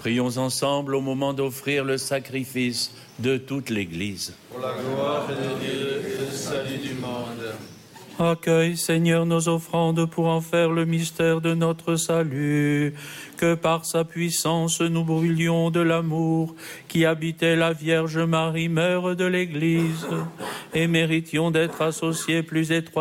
Prions ensemble au moment d'offrir le sacrifice de toute l'Église. Pour la gloire de Dieu et le salut du monde. Accueille, Seigneur, nos offrandes pour en faire le mystère de notre salut. Que par sa puissance nous brûlions de l'amour qui habitait la Vierge Marie, mère de l'Église, et méritions d'être associés plus étroitement